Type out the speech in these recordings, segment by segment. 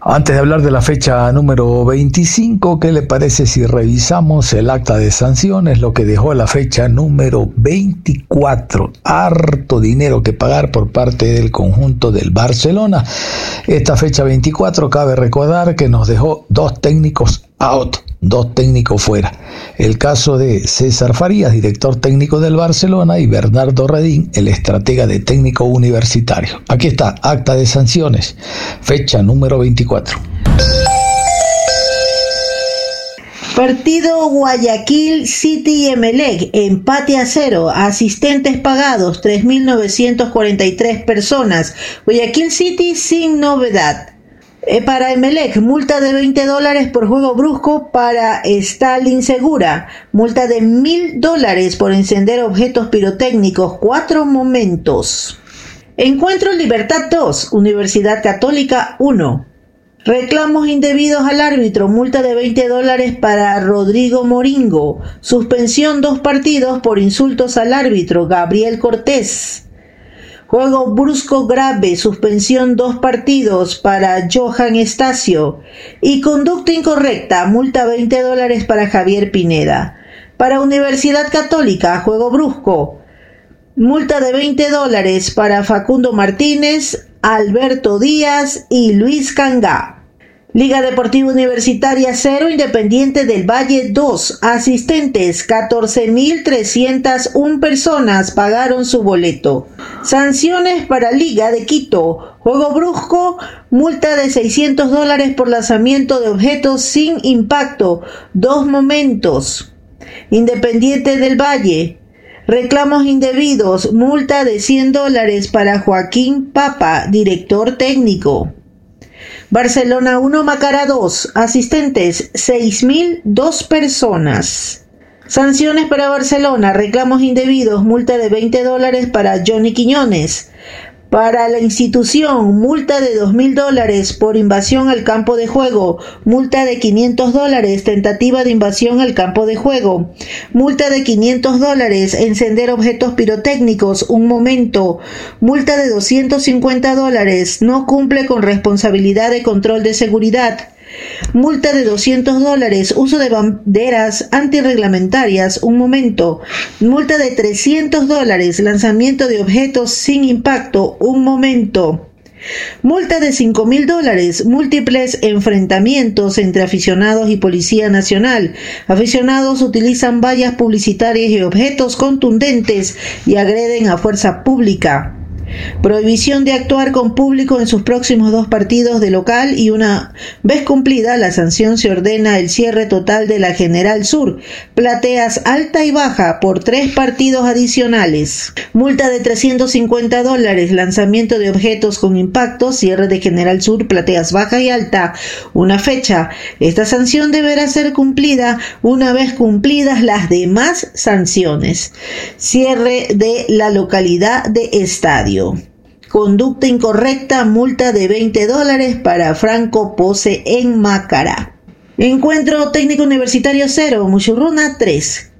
Antes de hablar de la fecha número 25, ¿qué le parece si revisamos el acta de sanciones, lo que dejó la fecha número 24? Harto dinero que pagar por parte del conjunto del Barcelona. Esta fecha 24 cabe recordar que nos dejó dos técnicos out, dos técnicos fuera. El caso de César Farías, director técnico del Barcelona, y Bernardo Redín, el estratega de técnico universitario. Aquí está, acta de sanciones, fecha número 24. Partido Guayaquil City y Emelec, empate a 0, asistentes pagados 3.943 personas, Guayaquil City sin novedad. Para Emelec, multa de $20 por juego brusco para Stalin Segura, multa de $1.000 por encender objetos pirotécnicos, 4 momentos. Encuentro Libertad 2, Universidad Católica 1. Reclamos indebidos al árbitro, multa de $20 para Rodrigo Moringo, suspensión 2 partidos por insultos al árbitro, Gabriel Cortés. Juego brusco grave, suspensión 2 partidos para Johan Estacio. Y conducta incorrecta, multa $20 para Javier Pineda. Para Universidad Católica, juego brusco, multa de $20 para Facundo Martínez, Alberto Díaz y Luis Cangá. Liga Deportiva Universitaria 0, Independiente del Valle 2, asistentes 14.301 personas pagaron su boleto. Sanciones para Liga de Quito, juego brusco, multa de $600 por lanzamiento de objetos sin impacto, 2 momentos. Independiente del Valle, reclamos indebidos, multa de $100 para Joaquín Papa, director técnico. Barcelona 1, Macará 2, asistentes 6.002 personas. Sanciones para Barcelona, reclamos indebidos, multa de $20 para Johnny Quiñones. Para la institución, multa de $2.000 por invasión al campo de juego, multa de $500, tentativa de invasión al campo de juego, multa de $500, encender objetos pirotécnicos, 1 momento, multa de $250, no cumple con responsabilidad de control de seguridad. Multa de $200, uso de banderas antirreglamentarias, 1 momento. Multa de $300, lanzamiento de objetos sin impacto, 1 momento. Multa de $5.000, múltiples enfrentamientos entre aficionados y Policía Nacional. Aficionados utilizan vallas publicitarias y objetos contundentes y agreden a fuerza pública. Prohibición de actuar con público en sus próximos 2 partidos de local y una vez cumplida la sanción se ordena el cierre total de la General Sur, plateas alta y baja por 3 partidos adicionales. Multa de $350, lanzamiento de objetos con impacto, cierre de General Sur, plateas baja y alta, una fecha. Esta sanción deberá ser cumplida una vez cumplidas las demás sanciones. Cierre de la localidad de estadio. Conducta incorrecta, multa de $20 para Franco Pose en Macará. Encuentro Técnico Universitario 0, Muchurruna 3.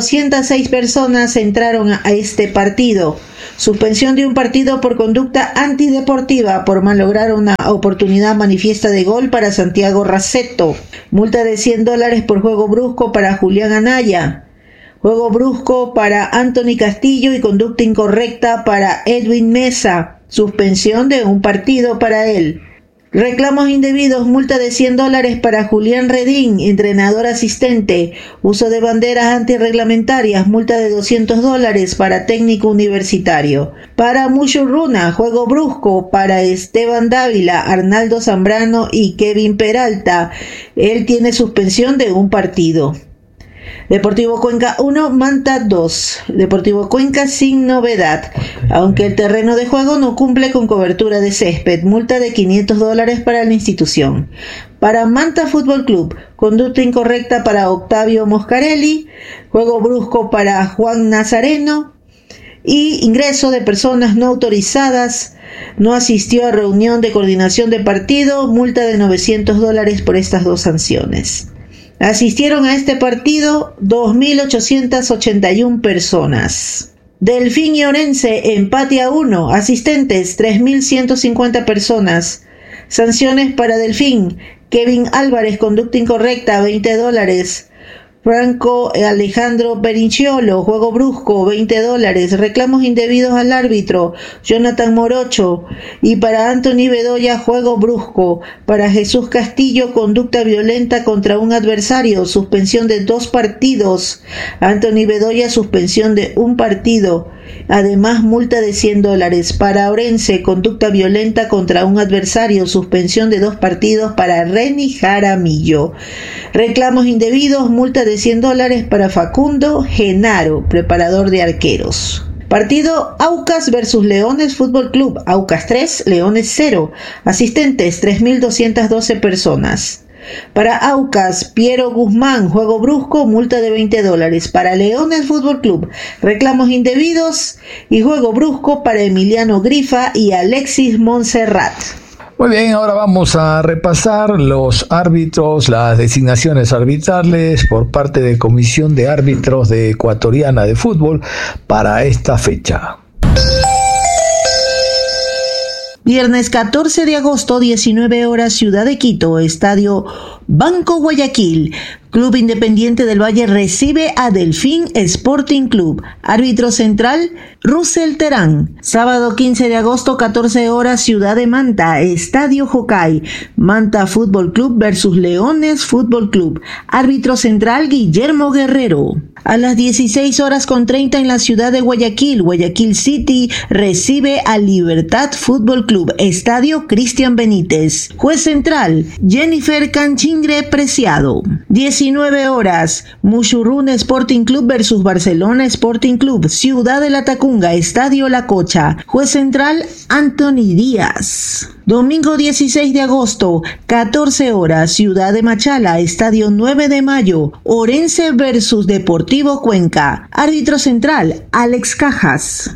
406 personas entraron a este partido. Suspensión de un partido por conducta antideportiva por malograr una oportunidad manifiesta de gol para Santiago Raceto. Multa de $100 por juego brusco para Julián Anaya. Juego brusco para Anthony Castillo y conducta incorrecta para Edwin Mesa. Suspensión de un partido para él. Reclamos indebidos, multa de $100 para Julián Redín, entrenador asistente. Uso de banderas antirreglamentarias, multa de $200 para técnico universitario. Para Muchurruna, juego brusco para Esteban Dávila, Arnaldo Zambrano y Kevin Peralta. Él tiene suspensión de un partido. Deportivo Cuenca 1, Manta 2. Deportivo Cuenca sin novedad, aunque el terreno de juego no cumple con cobertura de césped, multa de $500 para la institución. Para Manta Fútbol Club, conducta incorrecta para Octavio Moscarelli, juego brusco para Juan Nazareno y ingreso de personas no autorizadas. No asistió a reunión de coordinación de partido, multa de $900 por estas 2 sanciones. Asistieron a este partido 2.881 personas. Delfín y Orense, empate a 1. Asistentes 3.150 personas. Sanciones para Delfín. Kevin Álvarez, conducta incorrecta, $20. Franco Alejandro Perinciolo, juego brusco, $20. Reclamos indebidos al árbitro, Jonathan Morocho. Y para Anthony Bedoya, juego brusco. Para Jesús Castillo, conducta violenta contra un adversario, suspensión de 2 partidos. Anthony Bedoya, suspensión de 1 partido. Además, multa de $100. Para Orense, conducta violenta contra un adversario, suspensión de 2 partidos para Reni Jaramillo. Reclamos indebidos, multa de $100 para Facundo Genaro, preparador de arqueros. Partido Aucas versus Leones Fútbol Club. Aucas 3, Leones 0. Asistentes 3.212 personas. Para Aucas, Piero Guzmán, juego brusco, multa de $20. Para Leones Fútbol Club, reclamos indebidos y juego brusco para Emiliano Grifa y Alexis Montserrat. Muy bien, ahora vamos a repasar los árbitros, las designaciones arbitrales por parte de Comisión de Árbitros de Ecuatoriana de Fútbol para esta fecha. Viernes 14 de agosto, 19 horas, Ciudad de Quito, Estadio Banco Guayaquil. Club Independiente del Valle recibe a Delfín Sporting Club. Árbitro central, Russell Terán. Sábado 15 de agosto, 14 horas, Ciudad de Manta, Estadio Jocay. Manta Fútbol Club versus Leones Fútbol Club. Árbitro central, Guillermo Guerrero. A las 16:30 en la ciudad de Guayaquil, Guayaquil City recibe a Libertad Fútbol Club. Estadio Cristian Benítez. Juez central, Jennifer Canchingre Preciado. 19 horas, Mushurrún Sporting Club versus Barcelona Sporting Club, Ciudad de la Tacunga, Estadio La Cocha. Juez central, Anthony Díaz. Domingo 16 de agosto, 14 horas, Ciudad de Machala, Estadio 9 de Mayo, Orense versus Deportivo Cuenca. Árbitro central, Alex Cajas.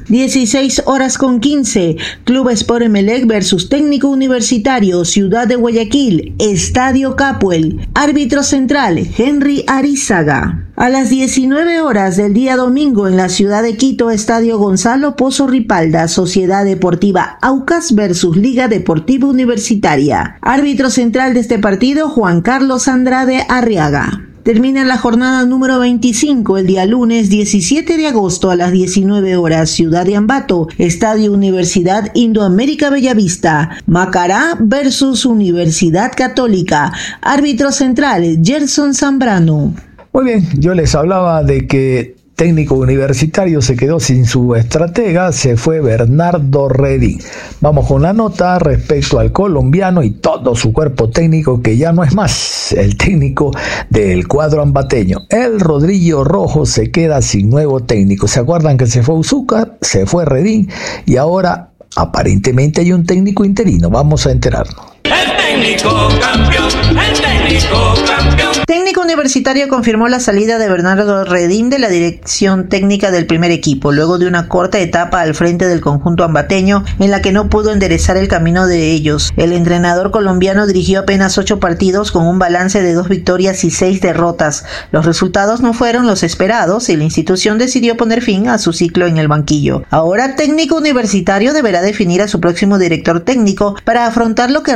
16:15, Club Sport Emelec versus Técnico Universitario, Ciudad de Guayaquil, Estadio Capuel. Árbitro central, Henry Arizaga. A las 19 horas del día domingo en la ciudad de Quito, Estadio Gonzalo Pozo Ripalda, Sociedad Deportiva Aucas versus Liga Deportiva Universitaria. Árbitro central de este partido, Juan Carlos Andrade Arriaga. Termina la jornada número 25 el día lunes 17 de agosto a las 19 horas, Ciudad de Ambato, Estadio Universidad Indoamérica Bellavista, Macará versus Universidad Católica. Árbitro central, Gerson Zambrano. Muy bien, yo les hablaba de que Técnico Universitario se quedó sin su estratega, se fue Bernardo Redín. Vamos con la nota respecto al colombiano y todo su cuerpo técnico, que ya no es más el técnico del cuadro ambateño. El Rodrillo Rojo se queda sin nuevo técnico. ¿Se acuerdan que se fue Uzuca, se fue Redín y ahora aparentemente hay un técnico interino? Vamos a enterarnos. El técnico campeón, el técnico campeón. Técnico Universitario confirmó la salida de Bernardo Redín de la dirección técnica del primer equipo, luego de una corta etapa al frente del conjunto ambateño en la que no pudo enderezar el camino de ellos. El entrenador colombiano dirigió apenas 8 partidos con un balance de 2 victorias y 6 derrotas. Los resultados no fueron los esperados y la institución decidió poner fin a su ciclo en el banquillo. Ahora Técnico Universitario deberá definir a su próximo director técnico para afrontar lo que